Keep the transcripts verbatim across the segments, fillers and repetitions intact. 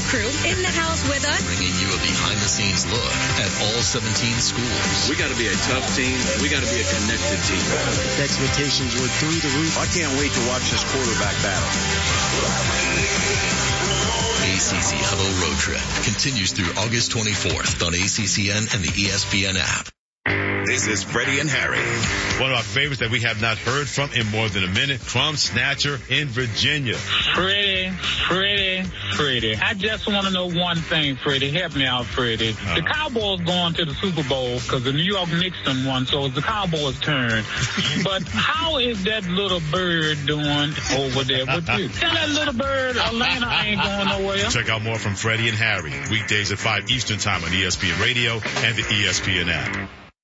crew in the house with us. Bringing you a behind-the-scenes look at all seventeen schools. We got to be a tough team. We got to be a connected team. The expectations were through the roof. I can't wait to watch this quarterback battle. A C C Huddle Road Trip continues through August twenty-fourth on A C C N and the E S P N app. This is Freddie and Harry. One of our favorites that we have not heard from in more than a minute, Crumb Snatcher in Virginia. Freddie, Freddie, Freddie. I just want to know one thing, Freddie. Help me out, Freddie. Uh-huh. The Cowboys going to the Super Bowl because the New York Knicks done won, so it's the Cowboys' turn. But how is that little bird doing over there with you? Tell that little bird Atlanta ain't going nowhere. Check out more from Freddie and Harry, weekdays at five Eastern Time on E S P N Radio and the E S P N app.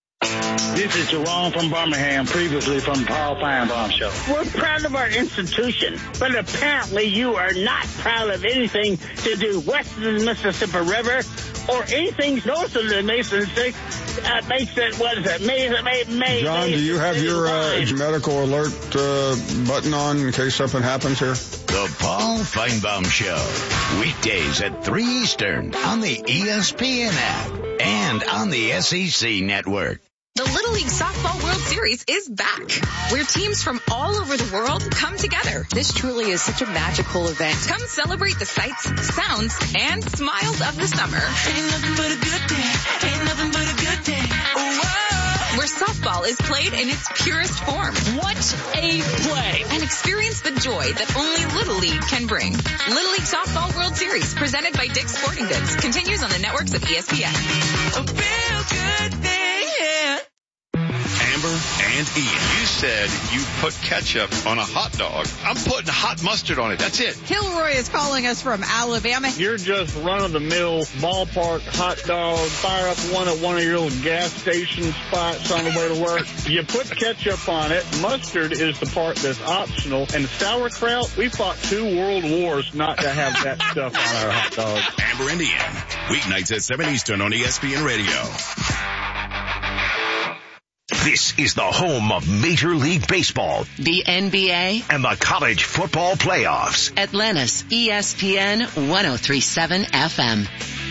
This is Jerome from Birmingham, previously from Paul Feinbaum Show. We're proud of our institution, but apparently you are not proud of anything to do west of the Mississippi River or anything north of the Mason Six. Uh, makes it, what is it, Mason, Mason, Mason, John, do you have your uh, medical alert uh, button on in case something happens here? The Paul Feinbaum Show, weekdays at three Eastern on the E S P N app and on the S E C network. The Little League Softball World Series is back, where teams from all over the world come together. This truly is such a magical event. Come celebrate the sights, sounds, and smiles of the summer. Ain't nothing but a good day. Ain't nothing but a good day. Whoa. Where softball is played in its purest form. What a play. And experience the joy that only Little League can bring. Little League Softball World Series, presented by Dick's Sporting Goods, continues on the networks of E S P N. A real good day, yeah. Amber and Ian. You said you put ketchup on a hot dog. I'm putting hot mustard on it. That's it. Kilroy is calling us from Alabama. You're just run-of-the-mill ballpark hot dog. Fire up one at one of your little gas station spots on the way to work. You put ketchup on it. Mustard is the part that's optional. And sauerkraut, we fought two world wars not to have that stuff on our hot dogs. Amber and Ian. Weeknights at seven Eastern on E S P N Radio. This is the home of Major League Baseball, the N B A, and the college football playoffs. Atlanta's E S P N one oh three point seven F M.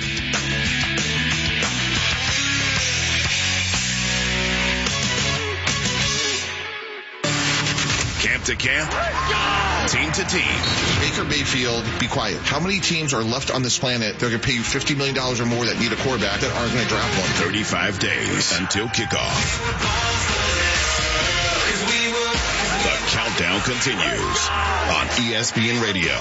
Camp to camp, team to team. Baker Mayfield, be quiet. How many teams are left on this planet that are going to pay you fifty million dollars or more that need a quarterback that aren't going to draft one? thirty-five days until kickoff. The countdown continues on E S P N Radio.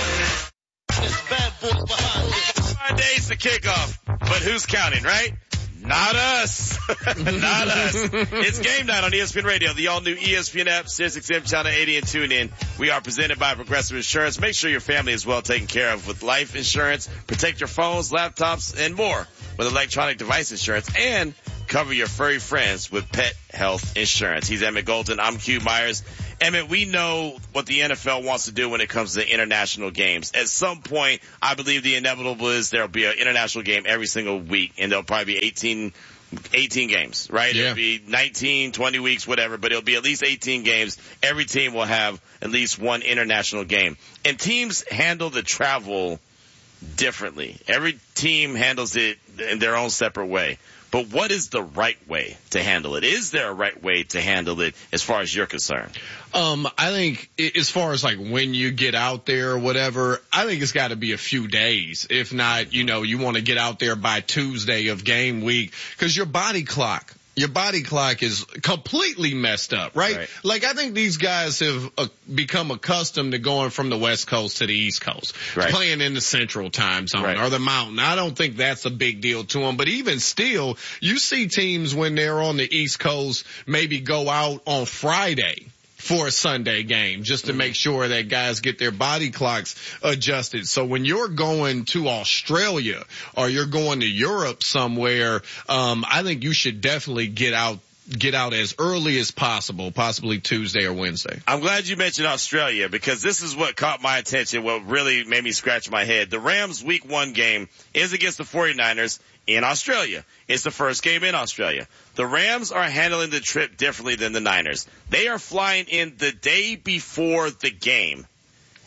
Five days to kickoff, but who's counting, right? Not us. Not us. It's game night on E S P N Radio, the all-new E S P N app, SiriusXM Channel eighty, and tune in. We are presented by Progressive Insurance. Make sure your family is well taken care of with life insurance. Protect your phones, laptops, and more with electronic device insurance. And cover your furry friends with pet health insurance. He's Emmett Golden. I'm Q Myers. Emmett, we know what the N F L wants to do when it comes to international games. At some point, I believe the inevitable is there'll be an international game every single week, and there'll probably be eighteen, eighteen games, right? Yeah. It'll be nineteen, twenty weeks, whatever, but it'll be at least eighteen games. Every team will have at least one international game. And teams handle the travel differently. Every team handles it in their own separate way. But what is the right way to handle it? Is there a right way to handle it as far as you're concerned? Um, I think as far as like when you get out there or whatever, I think it's got to be a few days. If not, you know, you want to get out there by Tuesday of game week because your body clock. Your body clock is completely messed up, right? right. Like, I think these guys have uh, become accustomed to going from the West Coast to the East Coast, right. playing in the Central Time Zone right. or the Mountain. I don't think that's a big deal to them. But even still, you see teams when they're on the East Coast maybe go out on Friday for a Sunday game just to make sure that guys get their body clocks adjusted. So when you're going to Australia or you're going to Europe somewhere, um, I think you should definitely get out get out as early as possible, possibly Tuesday or Wednesday. I'm glad you mentioned Australia because this is what caught my attention, what really made me scratch my head. The Rams week one game is against the 49ers in Australia. It's the first game in Australia. The Rams are handling the trip differently than the Niners. They are flying in the day before the game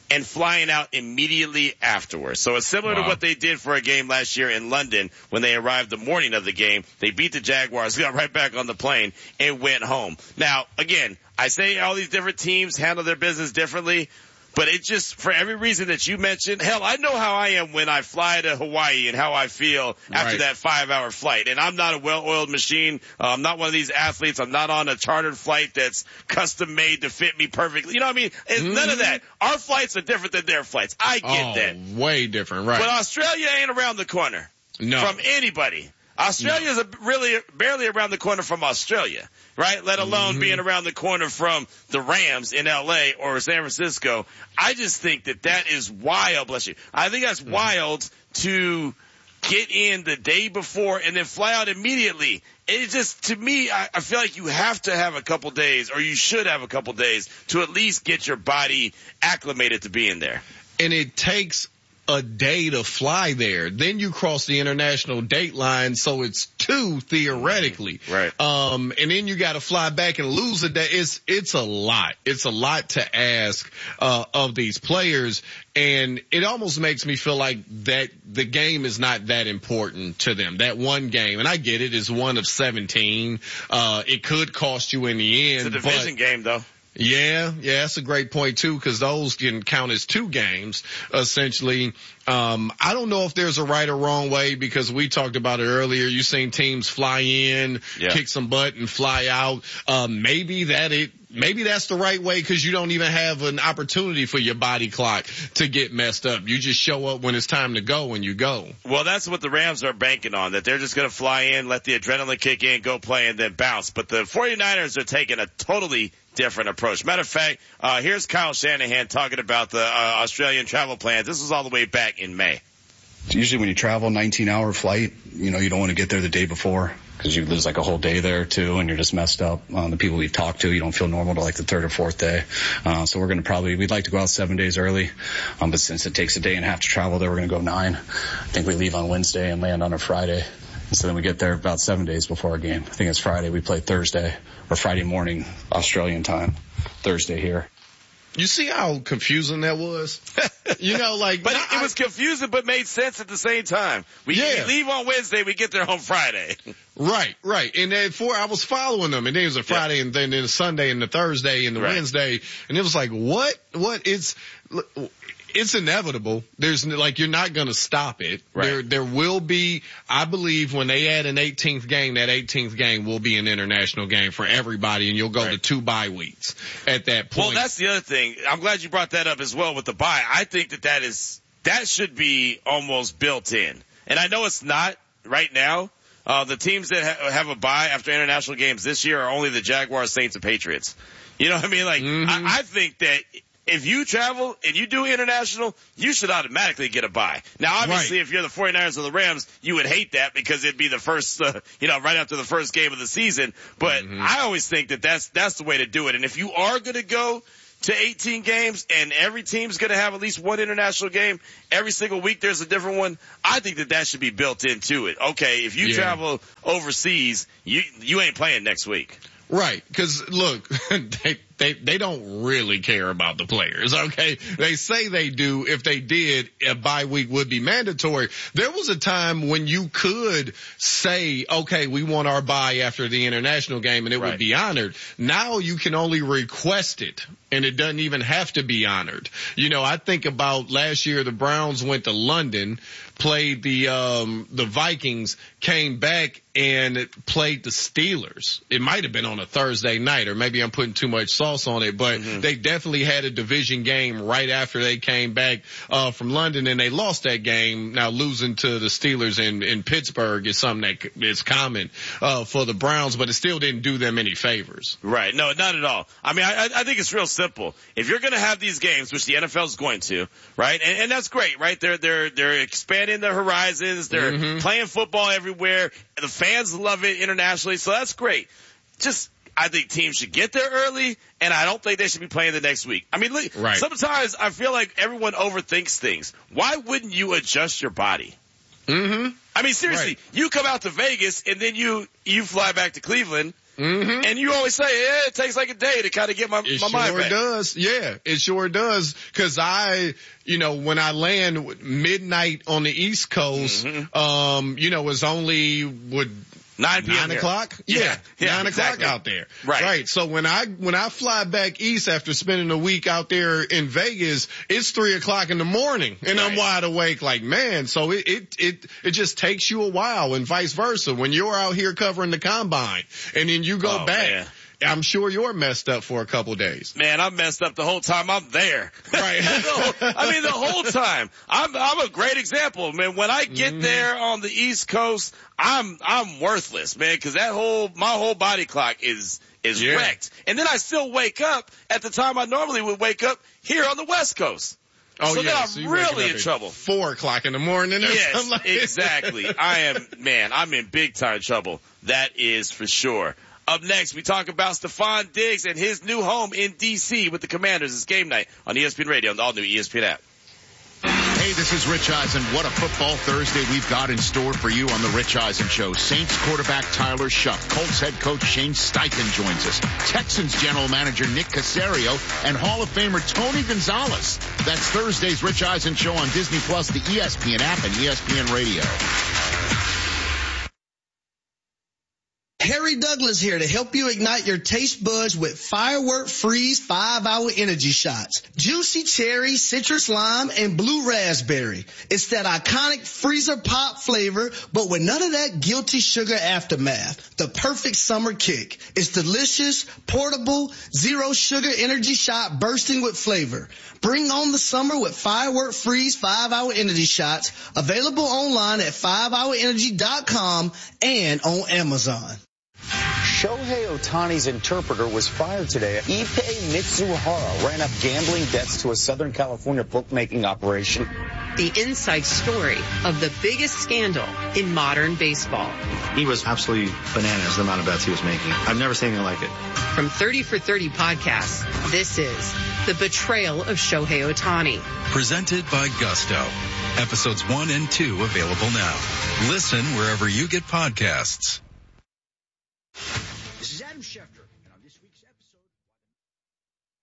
and flying out immediately afterwards. So it's similar wow. to what they did for a game last year in London when they arrived the morning of the game. They beat the Jaguars, got right back on the plane, and went home. Now, again, I say all these different teams handle their business differently, but it just, for every reason that you mentioned, hell, I know how I am when I fly to Hawaii and how I feel after right. that five-hour flight. And I'm not a well-oiled machine. Uh, I'm not one of these athletes. I'm not on a chartered flight that's custom-made to fit me perfectly. You know what I mean? It's mm-hmm. none of that. Our flights are different than their flights. I get oh, that. Way different, right. But Australia ain't around the corner no. from anybody. Australia's no. a really barely around the corner from Australia, right? Let alone mm-hmm. being around the corner from the Rams in L A or San Francisco. I just think that that is wild, bless you. I think that's mm-hmm. wild to get in the day before and then fly out immediately. It just, to me, I, I feel like you have to have a couple days, or you should have a couple days to at least get your body acclimated to being there. And it takes a day to fly there. Then you cross the international date line, so it's two theoretically. Right. Um, and then you got to fly back and lose a day. It's, it's a lot. It's a lot to ask, uh, of these players. And it almost makes me feel like that the game is not that important to them. That one game, and I get it, is one of seventeen. Uh, it could cost you in the end. It's a division but, game though. Yeah, yeah, that's a great point too, because those can count as two games, essentially. Um, I don't know if there's a right or wrong way, because we talked about it earlier. You've seen teams fly in, yeah. kick some butt, and fly out. Uh, maybe that it, maybe that's the right way, because you don't even have an opportunity for your body clock to get messed up. You just show up when it's time to go, and you go. Well, that's what the Rams are banking on, that they're just going to fly in, let the adrenaline kick in, go play, and then bounce. But the 49ers are taking a totally different approach. Matter of fact, uh, here's Kyle Shanahan talking about the uh, Australian travel plans. This was all the way back in May. Usually when you travel nineteen hour flight, you know, you don't want to get there the day before, because you lose like a whole day there too, and you're just messed up. Um, the people we've talked to, you don't feel normal to like the third or fourth day. Uh, so we're going to probably, we'd like to go out seven days early. Um, but since it takes a day and a half to travel there, we're going to go nine. I think we leave on Wednesday and land on a Friday. And so then we get there about seven days before our game. I think it's Friday. We play Thursday or Friday morning, Australian time, Thursday here. You see how confusing that was? You know, like, but I, it was confusing, but made sense at the same time. We, yeah. we leave on Wednesday, we get there on Friday. Right, right. And then for, I was following them, and then it was a Friday, yeah. and then a Sunday, and the Thursday, and the right. Wednesday, and it was like, what, what, it's, it's inevitable. There's like, you're not going to stop it. Right. There, there will be, I believe when they add an eighteenth game, that eighteenth game will be an international game for everybody, and you'll go right. to two bye weeks at that point. Well, that's the other thing. I'm glad you brought that up as well with the bye. I think that that is, that should be almost built in. And I know it's not right now. Uh, the teams that ha- have a bye after international games this year are only the Jaguars, Saints, and Patriots. You know what I mean? Like, mm-hmm. I, I think that if you travel and you do international, you should automatically get a bye. Now, obviously, right. if you're the 49ers or the Rams, you would hate that because it'd be the first, uh, you know, right after the first game of the season. But mm-hmm. I always think that that's, that's the way to do it. And if you are going to go to eighteen games and every team's going to have at least one international game, every single week there's a different one, I think that that should be built into it. Okay, if you yeah. travel overseas, you, you ain't playing next week. Right, because look, they, they they don't really care about the players, okay? They say they do. If they did, a bye week would be mandatory. There was a time when you could say, okay, we want our bye after the international game, and it right. would be honored. Now you can only request it, and it doesn't even have to be honored. You know, I think about last year, the Browns went to London, played the um the Vikings, came back and played the Steelers. It might have been on a Thursday night, or maybe I'm putting too much sauce on it, but mm-hmm. they definitely had a division game right after they came back uh from London, and they lost that game. Now losing to the Steelers in in Pittsburgh is something that is common uh for the Browns, but it still didn't do them any favors. Right. No, not at all. I mean, I, I think it's real simple. If you're going to have these games, which the N F L is going to, right, and, and that's great, right? They're they're they're expanding their horizons. They're mm-hmm. playing football everywhere. The fans love it internationally, so that's great. Just, I think teams should get there early, and I don't think they should be playing the next week. I mean, look, right. sometimes I feel like everyone overthinks things. Why wouldn't you adjust your body? Mm-hmm. I mean, seriously, right. you come out to Vegas, and then you, you fly back to Cleveland, Mm-hmm. And you always say, yeah, it takes like a day to kind of get my, it my sure mind back. It does. Yeah, it sure does. Cause I, you know, when I land midnight on the East Coast, mm-hmm. um, you know, it's only would Nine p.m. Nine o'clock? Yeah. Yeah. yeah Nine exactly. o'clock out there. Right. Right. So when I, when I fly back east after spending a week out there in Vegas, it's three o'clock in the morning and right. I'm wide awake like, man. So it, it, it, it just takes you a while and vice versa. When you're out here covering the combine and then you go oh, back. Man. I'm sure you're messed up for a couple days. Man, I'm messed up the whole time I'm there. Right. whole, I mean, the whole time. I'm, I'm a great example, man. When I get mm-hmm. there on the East Coast, I'm, I'm worthless, man, cause that whole, my whole body clock is, is yeah. wrecked. And then I still wake up at the time I normally would wake up here on the West Coast. Oh, so yeah. then I'm so really in trouble. Four o'clock in the morning. Or yes, something like exactly. I am, man, I'm in big time trouble. That is for sure. Up next, we talk about Stephon Diggs and his new home in D C with the Commanders. It's game night on E S P N Radio and the all-new E S P N app. Hey, this is Rich Eisen. What a football Thursday we've got in store for you on the Rich Eisen Show. Saints quarterback Tyler Shuck, Colts head coach Shane Steichen joins us, Texans general manager Nick Caserio, and Hall of Famer Tony Gonzalez. That's Thursday's Rich Eisen Show on Disney Plus, the E S P N app, and E S P N Radio. Harry Douglas here to help you ignite your taste buds with Firework Freeze five hour energy shots. Juicy cherry, citrus lime, and blue raspberry. It's that iconic freezer pop flavor, but with none of that guilty sugar aftermath. The perfect summer kick. It's delicious, portable, zero sugar energy shot bursting with flavor. Bring on the summer with Firework Freeze five hour energy shots. Available online at five hour energy dot com and on Amazon. Shohei Ohtani's interpreter was fired today. Ippei Mitsuhara ran up gambling debts to a Southern California bookmaking operation. The inside story of the biggest scandal in modern baseball. He was absolutely bananas, the amount of bets he was making. I've never seen anything like it. From thirty for thirty podcasts, this is The Betrayal of Shohei Ohtani. Presented by Gusto. Episodes one and two available now. Listen wherever you get podcasts.